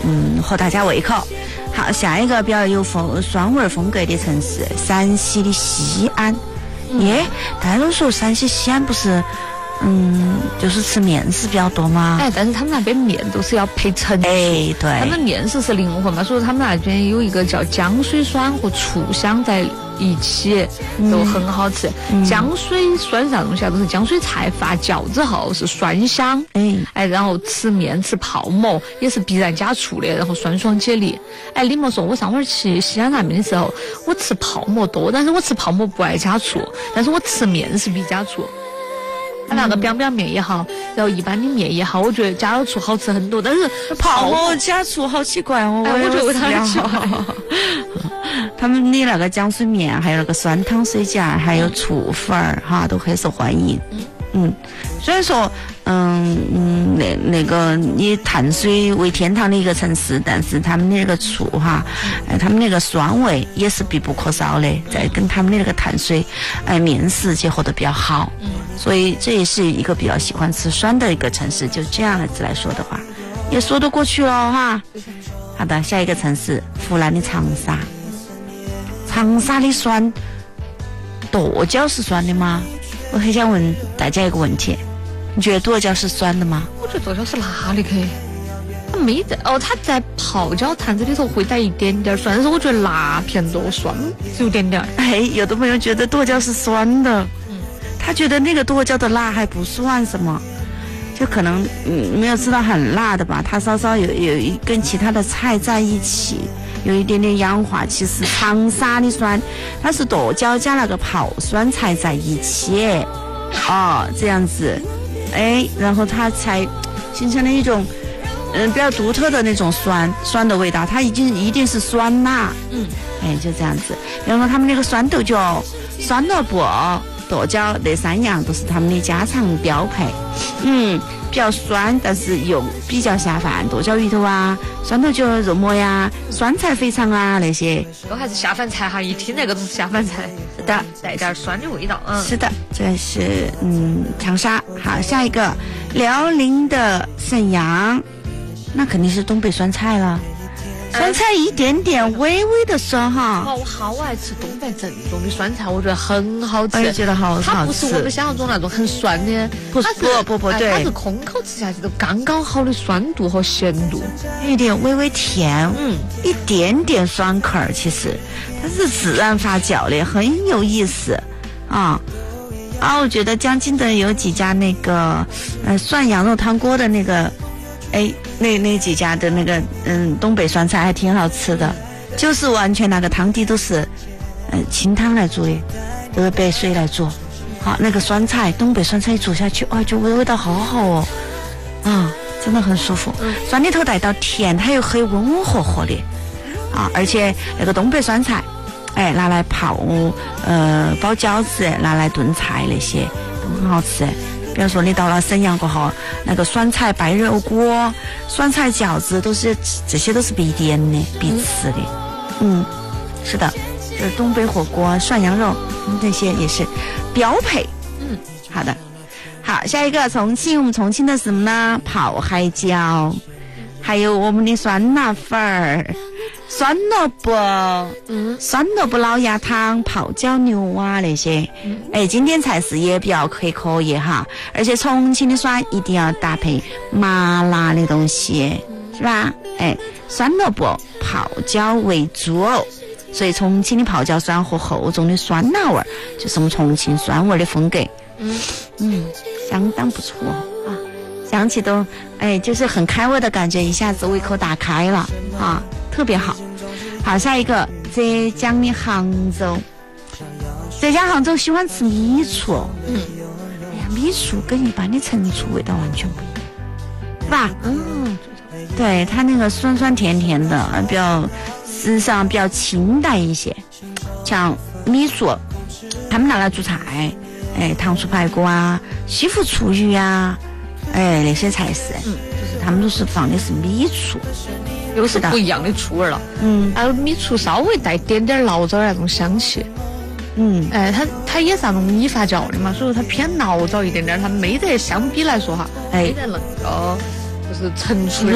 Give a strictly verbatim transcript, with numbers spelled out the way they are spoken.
嗯合大家胃口。好，下一个比较有风酸味风格的城市，陕西的西安。耶，大家都说陕西西安不是，嗯，就是吃面食比较多吗？ 哎，但是他们那边面都是要配陈醋， 哎，对， 他们面食是灵魂嘛，所以他们那边有一个叫姜水酸和醋香在一起，都很好吃。嗯、姜水酸啥东西啊？都是姜水菜发酵之后是酸香，哎哎，然后吃面吃泡馍也是必然加醋的，然后酸爽解腻。哎，你莫说，我上回去西安那边的时候，我吃泡馍多，但是我吃泡馍不爱加醋，但是我吃面是必加醋。它那个表表面也好，然后一般的面也好，我觉得加了醋好吃很多。但是泡馍加醋好奇怪哦， 哎、我觉得它很奇怪。 他们的那个浆水面，还有那个酸汤水饺，还有醋粉儿，哈，都很受欢迎。嗯，所以说，嗯嗯，那那个以碳水为天堂的一个城市，但是他们的那个醋哈，哎，他们那个酸味也是必不可少的，在跟他们的那个碳水，哎，面食结合的比较好。嗯，所以这也是一个比较喜欢吃酸的一个城市。就这样子来说的话，也说得过去了哈。好的，下一个城市，湖南的长沙。长沙的酸，剁椒是酸的吗？我很想问大家一个问题，你觉得剁椒是酸的吗？ 我觉得剁椒是辣的，可以。它没在哦，它在泡椒坛子里头会带一点点酸，但是我觉得辣偏多，酸只有点点。 哎，有的朋友觉得剁椒是酸的，嗯，他觉得那个剁椒的辣还不算什么，就可能嗯没有吃到很辣的吧，它稍稍有有一跟其他的菜在一起。有一点点氧化，其实长沙的酸，它是剁椒加那个泡酸菜在一起，哦，这样子，哎，然后它才形成了一种，嗯，比较独特的那种酸酸的味道，它已经一定是酸辣，嗯，哎，就这样子。然后他们那个酸豆角、酸萝卜、剁椒那三样都是他们的家常标配，嗯。比较酸，但是又比较下饭，剁椒鱼头啊，酸豆角肉末呀，酸菜肥肠啊那些， 都还是下饭菜哈。一听那个都是下饭菜， 是的， 带点酸的味道。嗯， 是的，这是嗯长沙。好，下一个辽宁的沈阳，那肯定是东北酸菜了。酸菜一点点微微的酸哈， 哇，我好爱吃东北正宗的酸菜，我觉得很好吃， 我也觉得好好吃。 它不是我们想象中那种很酸的， 不是不不不对， 它是空口吃下去都刚刚好的酸度和咸度， 有一点微微甜，嗯，一点点酸口儿，其实它是自然发酵的，很有意思啊。啊，我觉得江津的有几家那个呃涮羊肉汤锅的那个。哎，那那几家的那个嗯东北酸菜还挺好吃的，就是完全那个汤底都是嗯清汤来煮的，都是白水来煮。好，那个酸菜东北酸菜一煮下去，哇，就味味道好好哦，啊，真的很舒服。酸里头带到甜，它又很温和和的啊，而且那个东北酸菜，哎，拿来泡呃包饺子，拿来炖菜那些都很好吃。比如说你到了沈阳过后，那个酸菜白肉锅、酸菜饺子都是这些都是必点的、必吃的。嗯，是的，就是东北火锅、涮羊肉那些也是标配。嗯，好的，好，下一个重庆，我们重庆的什么呢？泡海椒，还有我们的酸辣粉儿。酸萝卜，嗯，酸萝卜老鸭汤、泡椒牛蛙那些，嗯，哎，经典菜式也比较可以可以哈。而且重庆的酸一定要搭配麻辣的东西，是吧？哎，酸萝卜、泡椒为主哦，所以重庆的泡椒酸和厚重的酸辣味儿，就是我们重庆酸味的风格。嗯嗯，相当不错啊，想起都哎，就是很开胃的感觉，一下子胃口打开了啊。特别好，好，下一个浙江的杭州，浙江杭州喜欢吃米醋，嗯，哎呀，米醋跟一般的陈醋味道完全不一样，是吧？嗯，对，它那个酸酸甜甜的，比较时尚，比较清淡一些。像米醋，他们拿来煮菜，哎，糖醋排骨啊，西湖醋鱼啊，哎，那些菜式，嗯，就是他们都是放的是米醋。 又是不一样的醋味了，嗯，还有米醋稍微带点点醪糟那种香气，嗯，哎，它它也是那种米发酵的嘛，所以说它偏醪糟一点点，它没得相比来说哈，哎，没得那个就是陈醋的